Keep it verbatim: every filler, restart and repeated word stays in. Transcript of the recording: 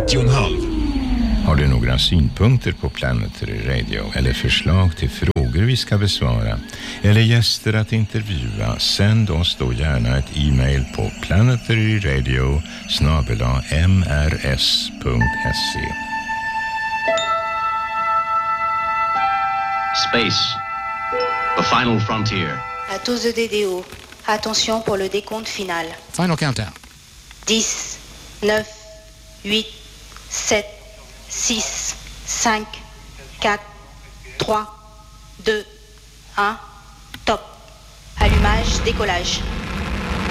nittio och en halv. Har du några synpunkter på Planetary Radio eller förslag till frågor vi ska besvara eller gäster att intervjua, sänd oss då gärna ett e-mail på planetaryradio snabel-a m r s punkt s e. Space, the final frontier. À tous E D D O, attention pour le décompte final. Final countdown. dix, neuf, huit, sept, six, cinq, quatre, trois, deux, un, top. Allumage, décollage.